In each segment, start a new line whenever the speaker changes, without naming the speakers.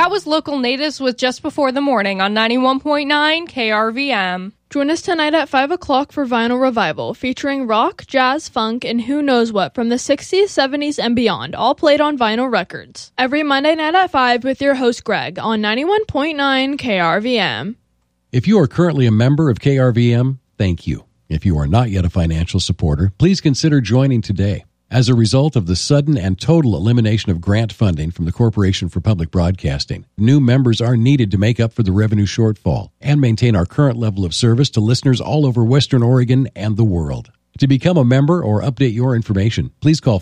That was Local Natives with Just Before the Morning on 91.9 KRVM.
Join us tonight at 5 o'clock for Vinyl Revival, featuring rock, jazz, funk, and who knows what from the 60s, 70s, and beyond, all played on vinyl records. Every Monday night at 5 with your host Greg on 91.9 KRVM.
If you are currently a member of KRVM, thank you. If you are not yet a financial supporter, please consider joining today. As a result of the sudden and total elimination of grant funding from the Corporation for Public Broadcasting, new members are needed to make up for the revenue shortfall and maintain our current level of service to listeners all over Western Oregon and the world. To become a member or update your information, please call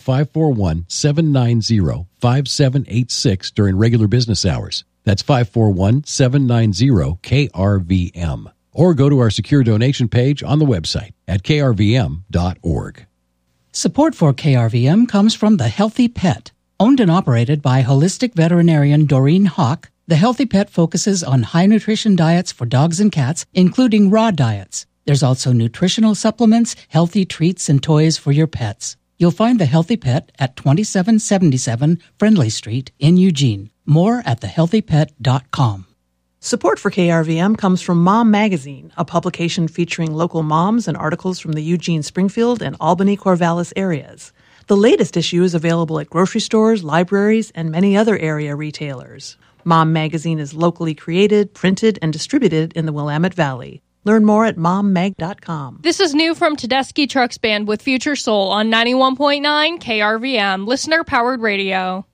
541-790-5786 during regular business hours. That's 541-790-KRVM. Or go to our secure donation page on the website at krvm.org.
Support for KRVM comes from The Healthy Pet. Owned and operated by holistic veterinarian Doreen Hawk, The Healthy Pet focuses on high nutrition diets for dogs and cats, including raw diets. There's also nutritional supplements, healthy treats, and toys for your pets. You'll find The Healthy Pet at 2777 Friendly Street in Eugene. More at thehealthypet.com.
Support for KRVM comes from Mom Magazine, a publication featuring local moms and articles from the Eugene, Springfield, and Albany-Corvallis areas. The latest issue is available at grocery stores, libraries, and many other area retailers. Mom Magazine is locally created, printed, and distributed in the Willamette Valley. Learn more at mommag.com.
This is new from Tedeschi Trucks Band with Future Soul on 91.9 KRVM, listener-powered radio.